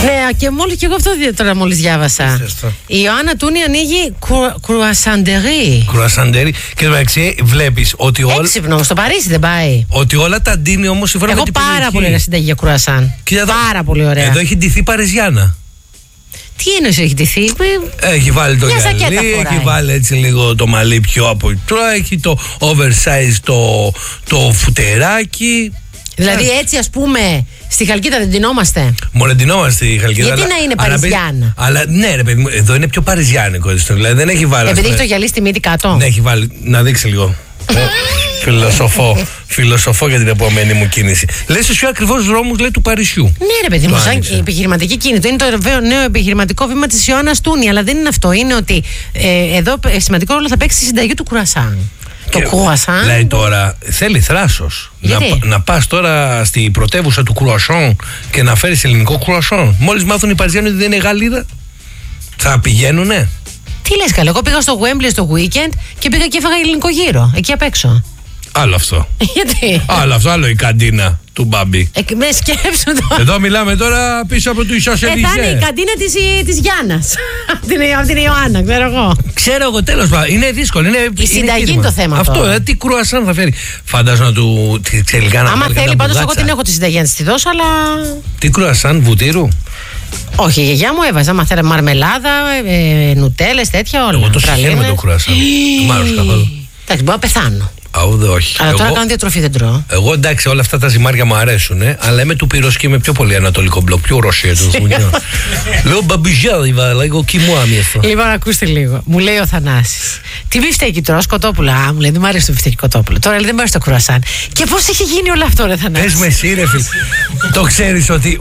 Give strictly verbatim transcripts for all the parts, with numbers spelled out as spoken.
Ναι, και μόλις και εγώ αυτό τώρα μόλις διάβασα. Η Ιωάννα Τούνη ανοίγει κρουασαντερί. Κρουασαντερί. Και μεταξύ βλέπεις ότι όλα. Έξυπνο, στο Παρίσι δεν πάει. Ότι όλα τα ντύνει όμως σύμφωνα με την περιοχή. Εγώ πάρα πολύ ωραία συνταγή για κρουασάν. Πάρα πολύ ωραία. Εδώ έχει ντυθεί Παριζιάνα. Τι εννοείς έχει ντυθεί? Έχει βάλει το γυαλί, έχει βάλει έτσι λίγο το μαλλί πιο από το, έχει το oversize το, το φουτεράκι. Δηλαδή έτσι ας πούμε στη Χαλκίδα δεν ντυνόμαστε? Μόνο ντυνόμαστε στη Χαλκίδα. Γιατί αλλά, να είναι Παριζιάνα? Αλλά, αλλά ναι ρε παιδί μου, εδώ είναι πιο παριζιάνικο. Δηλαδή δεν έχει βάλει. Επειδή έχει το γυαλί στη μύτη κάτω. Ναι, έχει βάλει, να δείξει λίγο. Φιλοσοφώ, φιλοσοφώ για την επόμενη μου κίνηση. Λες στους ακριβώς δρόμους λέει του Παρισιού. Ναι ρε παιδί μου, σαν επιχειρηματική κίνηση. Είναι το νέο επιχειρηματικό βήμα της Ιωάννας Τούνη. Αλλά δεν είναι αυτό. Είναι ότι ε, εδώ σημαντικό ρόλο θα παίξει η συνταγή του κρουασάν. Το κρουασάν. Λέει τώρα, θέλει θράσος. Να, να πας τώρα στη πρωτεύουσα του κρουασάν και να φέρεις ελληνικό κρουασάν. Μόλις μάθουν οι Παριζιάνοι ότι δεν είναι Γαλλίδα, θα πηγαίνουνε. Τι λες καλά, εγώ πήγα στο Wembley στο weekend και πήγα και έφαγα ελληνικό γύρο, εκεί απ' έξω. Άλλο αυτό. Γιατί? Άλλο αυτό, άλλο η καντίνα του Μπάμπη. Ε, με σκέψου τώρα. Εδώ μιλάμε τώρα πίσω από του Ισοσελιζέ. Ε, θα είναι η καντίνα της, της Γιάννας. Από την, την Ιωάννα, ξέρω εγώ. Ξέρω εγώ, τέλος πάντων. Είναι δύσκολο. Είναι, η συνταγή είναι το θέμα. Αυτό, τώρα. Ε, τι κρουασάν θα φέρει. Φαντάζομαι να του ξελικά να άμα θέλει, πάντως εγώ την έχω τη συνταγή να της τη δώσω, αλλά. Τι κρουασάν, βουτύρου? Όχι, η γιαγιά μου έβαζε. Άμα θέλει μαρμελάδα, ε, νουτέλες, τέτοια όλα. Εγώ το συγχαίρομαι το κρουασάν. Μ' άρεσε καθόλου. Εντάξει, μπορώ να πεθάνω. Α, όχι. Αλλά εγώ, τώρα κάνω διατροφή, δεν τρώω. Εγώ εντάξει, όλα αυτά τα ζυμάρια μου αρέσουν, ε, αλλά είμαι του πυρός και είμαι πιο πολύ ανατολικό μπλοκ, πιο Ρωσία του βουνιού. Λέω μπαμπιζιάδι, λίγο κοιμουάμι αυτό. Λοιπόν, ακούστε λίγο. Μου λέει ο Θανάσης, τι μπιφτέκι τρως, κοτόπουλα? Α, μου λέει, δεν μου αρέσει το μπιφτέκι κοτόπουλο. Τώρα λέει, δεν μου αρέσει το κρουασάν. Και πώς έχει γίνει όλο αυτό, ρε Θανάση? Πες με εσύ, ρε φίλε. Το ξέρεις ότι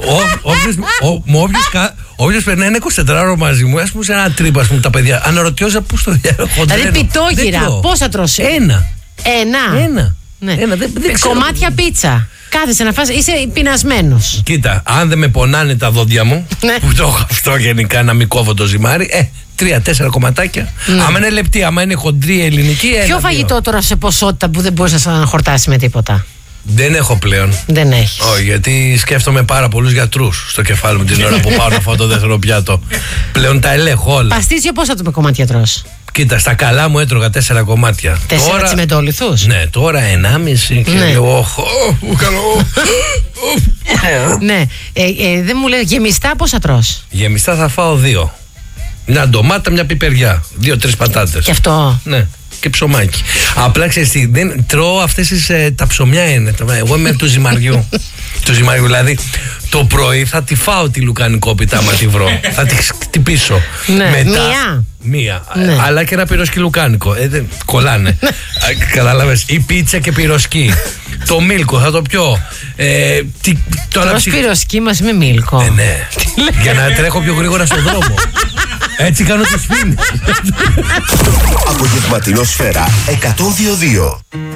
όποιος περνάει ένα εικοσιτετράωρο μαζί μου, ας πούμε σε ένα τρύπα, ας πούμε τα παιδιά, αναρωτιόζα πού στο διάρκεια. Δηλαδή πιτόγυρα, πόσα τρως? Ένα. Ένα. Ένα. Ναι. Ένα. Δεν, δεν κομμάτια πίτσα. Κάθεσαι να φας, είσαι πεινασμένος. Κοίτα, αν δεν με πονάνε τα δόντια μου, ναι. που το έχω αυτό γενικά να μην κόβω το ζυμάρι, ε, τρία-τέσσερα κομματάκια. Ναι. Άμα είναι λεπτή, άμα είναι χοντρή ελληνική. Ποιο ένα, φαγητό τώρα σε ποσότητα που δεν μπορείς να χορτάσει με τίποτα? Δεν έχω πλέον. Δεν έχει. Όχι, γιατί σκέφτομαι πάρα πολλούς γιατρούς στο κεφάλι μου την ώρα που πάω να φάω το δεύτερο πιάτο. Πλέον τα ελέγχω όλα. Παστίτσιο πόσα το με κομμάτια τρως? Κοίτα, στα καλά μου έτρωγα τέσσερα κομμάτια. Τέσσερα τώρα... τσιμεντόλιθους. Ναι, τώρα ενάμιση και ναι. λέω, όχ, μου καλό. Ναι, ε, ε, δεν μου λέει γεμιστά πόσα τρως? Γεμιστά θα φάω δύο. Μια ντομάτα, μια πιπεριά. Δύο-τρεις πατάτες. Και αυτό. Ναι. Και ψωμάκι. Απλά ξέρεις τι, δεν τρώω αυτές τις, ε, τα ψωμιά είναι. Εγώ είμαι του ζυμαριού. Του ζυμαριού, δηλαδή το πρωί θα τη φάω τη λουκανικόπιτα άμα τη βρω. Θα τη χτυπήσω. Ναι. Μετά, μία. Μία. Ναι. Αλλά και ένα πυροσκι λουκάνικο. Ε, δεν, κολλάνε. Κατάλαβες. Η πίτσα και πυροσκι. Το μίλκο θα το πιω. Ε, τι, τώρα ψυχ... πυροσκι μας με μίλκο. Ε, ναι. Για να τρέχω πιο γρήγορα στον δρόμο. Έτσι κάνω τη σφήνη. Απογευματινό Σφαίρα εκατόν δύο δύο.